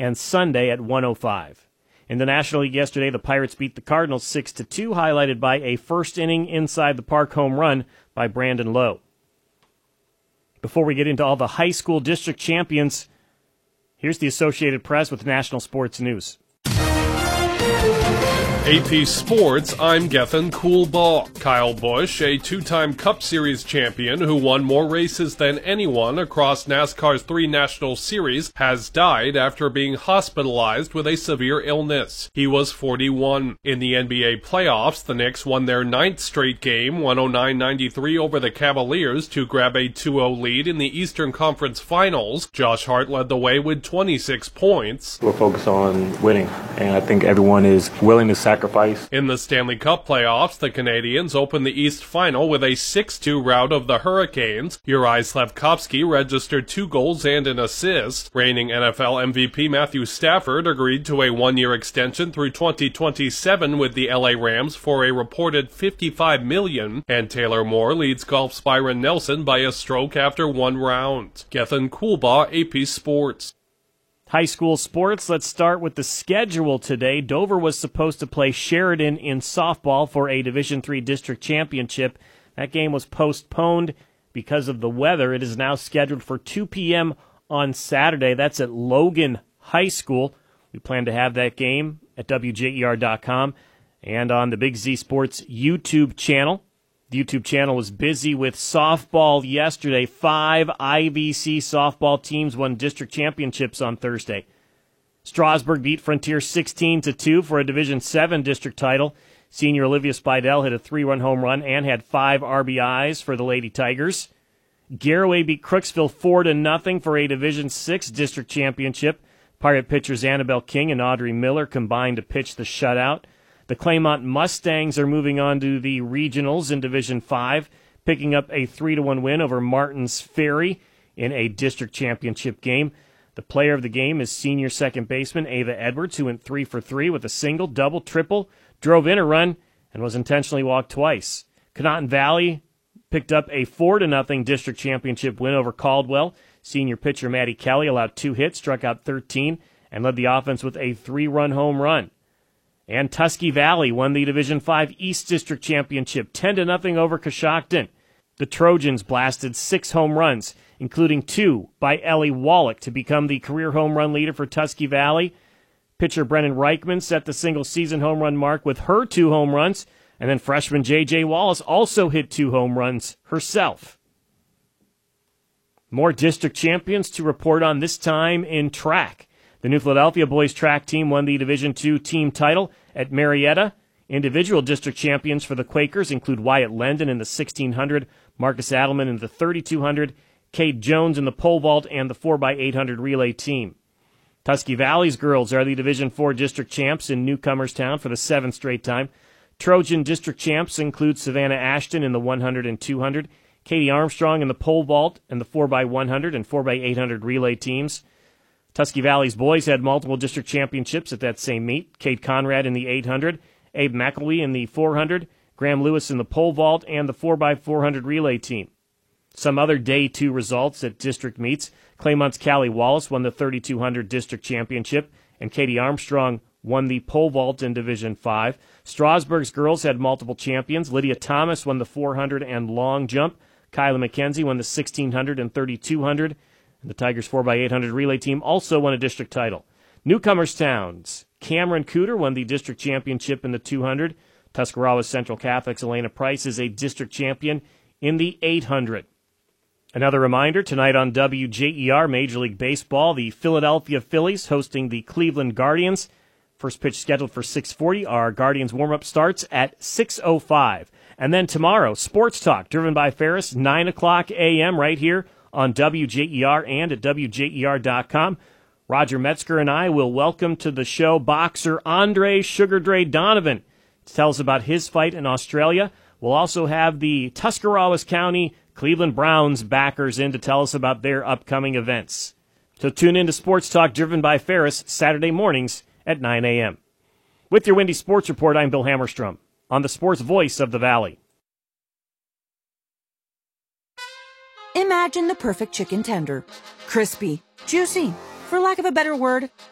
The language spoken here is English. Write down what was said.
and Sunday at 1:05. In the National League yesterday, the Pirates beat the Cardinals 6-2, highlighted by a first-inning inside-the-park home run by Brandon Lowe. Before we get into all the high school district champions, here's the Associated Press with national sports news. AP Sports, I'm Gethin Coolbaugh. Kyle Busch, a two-time Cup Series champion who won more races than anyone across NASCAR's 3 National Series, has died after being hospitalized with a severe illness. He was 41. In the NBA playoffs, the Knicks won their 9th straight game, 109-93 over the Cavaliers to grab a 2-0 lead in the Eastern Conference Finals. Josh Hart led the way with 26 points. We're focused on winning, and I think everyone is willing to sacrifice. In the Stanley Cup playoffs, the Canadiens opened the East Final with a 6-2 rout of the Hurricanes. Juraj Slafkovsky registered 2 goals and an assist. Reigning NFL MVP Matthew Stafford agreed to a 1-year extension through 2027 with the LA Rams for a reported $55 million. And Taylor Moore leads golf's Byron Nelson by a stroke after 1 round. Gethin Coolbaugh, AP Sports. High school sports, let's start with the schedule today. Dover was supposed to play Sheridan in softball for a Division III district championship. That game was postponed because of the weather. It is now scheduled for 2 p.m. on Saturday. That's at Logan High School. We plan to have that game at WJER.com and on the Big Z Sports YouTube channel. The YouTube channel was busy with softball yesterday. 5 IVC softball teams won district championships on Thursday. Strasburg beat Frontier 16-2 for a Division VII district title. Senior Olivia Spidell hit a 3-run home run and had 5 RBIs for the Lady Tigers. Garaway beat Crooksville 4-0 for a Division VI district championship. Pirate pitchers Annabelle King and Audrey Miller combined to pitch the shutout. The Claymont Mustangs are moving on to the regionals in Division V, picking up a 3-1 win over Martins Ferry in a district championship game. The player of the game is senior second baseman Ava Edwards, who went 3 for 3 with a single, double, triple, drove in a run, and was intentionally walked twice. Conotton Valley picked up a 4-0 district championship win over Caldwell. Senior pitcher Maddie Kelly allowed 2 hits, struck out 13, and led the offense with a 3-run home run. And Tusky Valley won the Division V East District Championship 10-0 over Coshocton. The Trojans blasted 6 home runs, including 2 by Ellie Wallach to become the career home run leader for Tusky Valley. Pitcher Brennan Reichman set the single-season home run mark with her 2 home runs, and then freshman J.J. Wallace also hit 2 home runs herself. More district champions to report on, this time in track. The New Philadelphia boys track team won the Division II team title at Marietta. Individual district champions for the Quakers include Wyatt Lendon in the 1600, Marcus Adelman in the 3200, Cade Jones in the pole vault, and the 4x800 relay team. Tusky Valley's girls are the Division IV district champs in Newcomerstown for the 7th straight time. Trojan district champs include Savannah Ashton in the 100 and 200, Katie Armstrong in the pole vault and the 4x100 and 4x800 relay teams. Tusky Valley's boys had multiple district championships at that same meet. Kate Conrad in the 800, Abe McElwee in the 400, Graham Lewis in the pole vault, and the 4x400 relay team. Some other Day 2 results at district meets. Claymont's Callie Wallace won the 3200 district championship, and Katie Armstrong won the pole vault in Division 5. Strasburg's girls had multiple champions. Lydia Thomas won the 400 and long jump. Kyla McKenzie won the 1600 and 3200. And the Tigers 4x800 relay team also won a district title. Newcomerstown's Cameron Cooter won the district championship in the 200. Tuscarawas Central Catholic's Elena Price is a district champion in the 800. Another reminder, tonight on WJER Major League Baseball, the Philadelphia Phillies hosting the Cleveland Guardians. First pitch scheduled for 6:40. Our Guardians warm-up starts at 6:05. And then tomorrow, Sports Talk, driven by Ferris, 9 o'clock a.m. right here on WJER and at WJER.com. Roger Metzger and I will welcome to the show boxer Andre Sugar Dre Donovan to tell us about his fight in Australia. We'll also have the Tuscarawas County Cleveland Browns backers in to tell us about their upcoming events. So tune in to Sports Talk, driven by Ferris, Saturday mornings at 9 a.m. With your Windy Sports Report, I'm Bill Hammerstrom on the Sports Voice of the Valley. Imagine the perfect chicken tender. Crispy, juicy, for lack of a better word,